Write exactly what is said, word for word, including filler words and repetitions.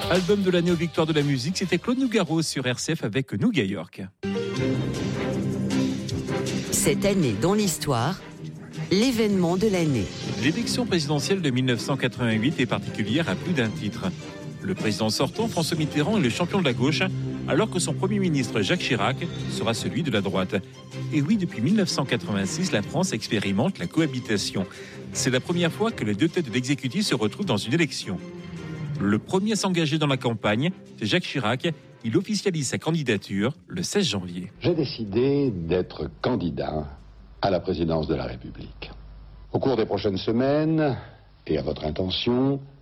Album de l'année aux victoires de la musique, c'était Claude Nougaro sur R C F avec Nouga York. Cette année dans l'histoire, l'événement de l'année. L'élection présidentielle de mille neuf cent quatre-vingt-huit est particulière à plus d'un titre. Le président sortant, François Mitterrand, est le champion de la gauche, alors que son Premier ministre, Jacques Chirac, sera celui de la droite. Et oui, depuis mille neuf cent quatre-vingt-six, la France expérimente la cohabitation. C'est la première fois que les deux têtes de l'exécutif se retrouvent dans une élection. Le premier à s'engager dans la campagne, c'est Jacques Chirac. Il officialise sa candidature le seize janvier. J'ai décidé d'être candidat à la présidence de la République. Au cours des prochaines semaines, et à votre intention,